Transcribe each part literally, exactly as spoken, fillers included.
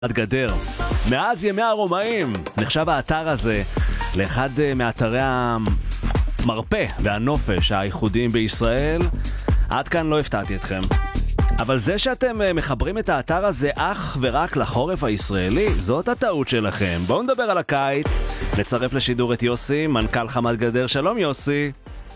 גדר. מאז ימי הרומאים נחשב האתר הזה לאחד מאתרי המרפא והנופש הייחודיים בישראל. עד כאן לא הפתעתי אתכם. אבל זה שאתם מחברים את האתר הזה אך ורק לחורף הישראלי, זאת הטעות שלכם. בואו נדבר על הקיץ. נצרף לשידור את יוסי, מנכ"ל חמת גדר. שלום יוסי.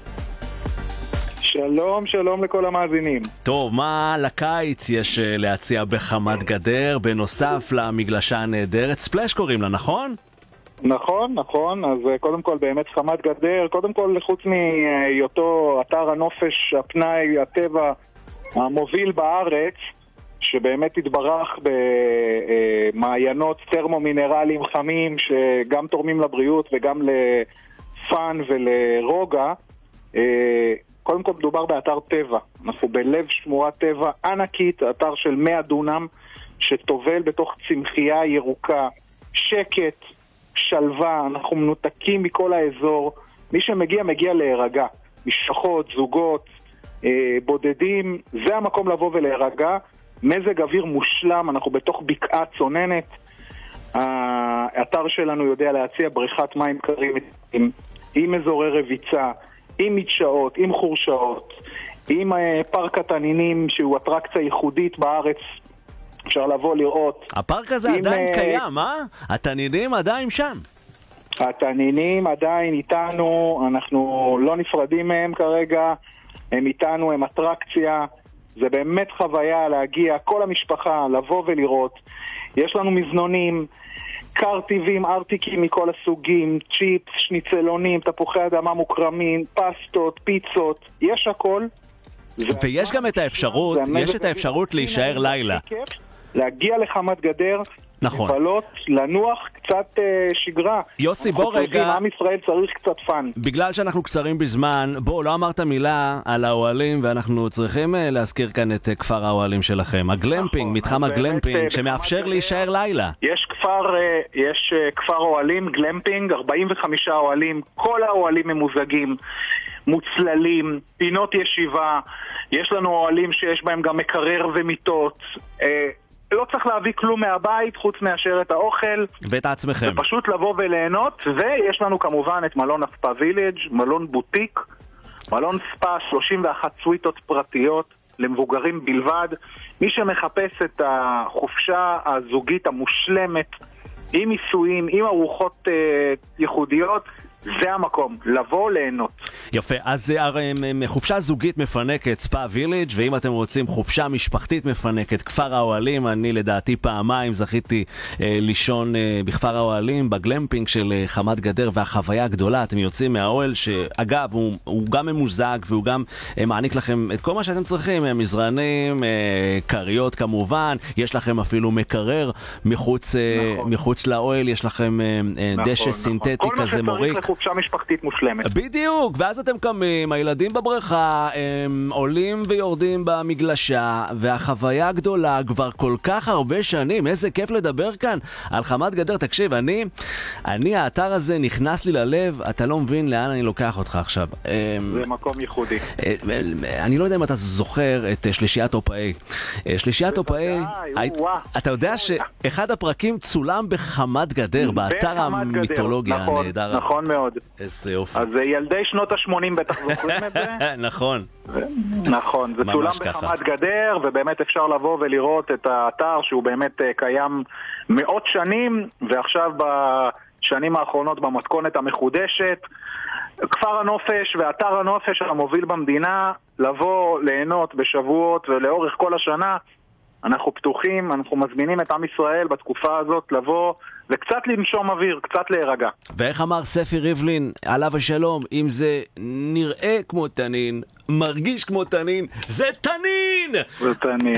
שלום, שלום לכל המאזינים. טוב, מה לקיץ יש להציע בחמת גדר, בנוסף למגלשה הנהדרת? ספלש קוראים לה, נכון? נכון, נכון. אז קודם כל באמת חמת גדר, קודם כל חוץ מהיותו אתר הנופש, הפנאי, הטבע המוביל בארץ, שבאמת התברך במעיינות טרמו-מינרליים חמים, שגם תורמים לבריאות וגם לפן ולרוגע. קודם כל מדובר באתר טבע, אנחנו בלב שמורת טבע ענקית, אתר של מאה דונם שטובל בתוך צמחייה ירוקה, שקט, שלווה, אנחנו מנותקים מכל האזור, מי שמגיע מגיע להירגע, משפחות, זוגות, אה, בודדים, זה המקום לבוא ולהירגע, מזג אוויר מושלם, אנחנו בתוך בקעה צוננת, האתר שלנו יודע להציע בריכת מים קרים עם, עם אזורי רביצה, עם מדשאות, עם חורשאות, עם פארק התנינים שהוא אטרקציה ייחודית בארץ, אפשר לבוא לראות. הפארק הזה עם... עדיין קיים, אה? התנינים עדיין שם. התנינים עדיין איתנו, אנחנו לא נפרדים מהם כרגע, הם איתנו, הם אטרקציה, זה באמת חוויה להגיע, כל המשפחה, לבוא ולראות. יש לנו מזנונים, קרטיבים, ארטיקים מכל הסוגים, צ'יפס, שניצלונים, תפוחי אדמה מוקרמים, פסטות, פיצות, יש הכל. ויש גם את האפשרות, יש את האפשרות להישאר לילה. להגיע לחמת גדר, נכון. לבלות, לנוח, קצת אה, שגרה. יוסי, בוא רגע. עם ישראל צריך קצת פן. בגלל שאנחנו קצרים בזמן, בוא, לא אמרת מילה על האוהלים, ואנחנו צריכים אה, להזכיר כאן את אה, כפר האוהלים שלכם. הגלמפינג, נכון, מתחם הגלמפינג, אה, שמאפשר להישאר לילה. יש כפר, אה, יש אה, כפר אוהלים, גלמפינג, ארבעים וחמישה אוהלים, כל האוהלים ממוזגים, מוצללים, פינות ישיבה, יש לנו אוהלים שיש בהם גם מקרר ומיטות, אה, לא צריך להביא כלום מהבית חוץ מאשר את האוכל ואת עצמכם. ופשוט לבוא וליהנות. ויש לנו כמובן את מלון הספא וילג', מלון בוטיק, מלון ספא, שלושים ואחת סוויטות פרטיות למבוגרים בלבד. מי שמחפש את החופשה הזוגית המושלמת עם ניסויים, עם ארוחות אה, ייחודיות, זה המקום, לבוא ליהנות. יפה, אז הרי חופשה זוגית מפנקת ספא וילג', ואם אתם רוצים חופשה משפחתית מפנקת כפר האוהלים, אני לדעתי פעמיים זכיתי אה, לישון אה, בכפר האוהלים, בגלמפינג של אה, חמת גדר, והחוויה הגדולה, אתם יוצאים מהאוהל שאגב הוא, הוא גם ממוזג והוא גם אה, מעניק לכם את כל מה שאתם צריכים, אה, מזרנים, אה, קריות כמובן, יש לכם אפילו מקרר מחוץ, אה, נכון. מחוץ לאוהל, יש לכם אה, נכון, דשא נכון. סינתטי כזה מוריק. חופשה משפחתית מושלמת. בדיוק, ואז אתם קמים, הילדים בבריכה, הם עולים ויורדים במגלשה, והחוויה הגדולה כבר כל כך הרבה שנים, איזה כיף לדבר כאן על חמת גדר. תקשיב, אני, אני האתר הזה נכנס לי ללב, אתה לא מבין לאן אני לוקח אותך עכשיו. זה מקום ייחודי. אני לא יודע אם אתה זוכר את שלישיית אופאי. שלישיית אופאי, אתה יודע שאחד הפרקים צולם בחמת גדר, באתר המיתולוגיה הנהדר. נכון מאוד. איזה יופי. אז ילדי שנות ה-שמונים בטח זוכרים את זה. נכון. נכון, זה צולם בחמת גדר, ובאמת אפשר לבוא ולראות את האתר שהוא באמת קיים מאות שנים, ועכשיו בשנים האחרונות במתכונת המחודשת, כפר הנופש ואתר הנופש המוביל במדינה, לבוא ליהנות בשבועות ולאורך כל השנה, אנחנו פתוחים, אנחנו מזמינים את עם ישראל בתקופה הזאת לבוא וקצת לנשום אוויר, קצת להירגע. ואיך אמר ספי ריבלין, עליו השלום, אם זה נראה כמו תנין, מרגיש כמו תנין, זה תנין! זה תנין.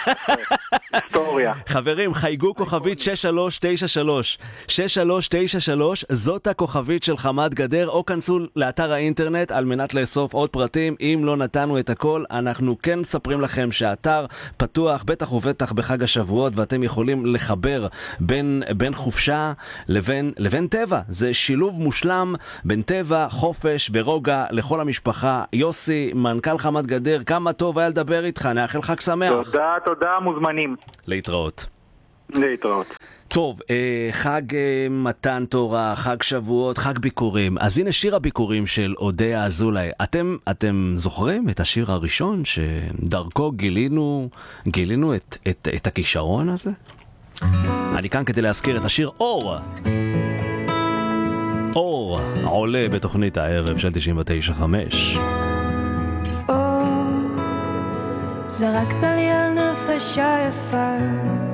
היסטוריה. חברים, חייגו כוכבית שש שלוש תשע שלוש. שש שלוש תשע שלוש, זאת הכוכבית של חמת גדר, או כנסו לאתר האינטרנט על מנת לאסוף עוד פרטים. אם לא נתנו את הכל, אנחנו כן מספרים לכם שהאתר פתוח, בטח ובטח בחג השבועות, ואתם יכולים לחבר בין, בין חופשה לבין, לבין טבע. זה שילוב מושלם בין טבע, חופש ורוגע לכל המשפחה. יוסי, מנכ"ל חמת גדר, כמה טוב היה לדבר איתך, נאחל חג שמח. תודה, תודה, מוזמנים. להתראות. להתראות. טוב, אה, חג אה, מתן תורה, חג שבועות, חג ביקורים. אז הנה שיר הביקורים של אודיה אזולאי. אתם, אתם זוכרים את השיר הראשון שדרכו גילינו, גילינו את, את, את הכישרון הזה? אני כאן כדי להזכיר את השיר אור. אור עולה בתוכנית הערב של תשעים ותשע חמש. אור, זרקת לי על נפש היפה,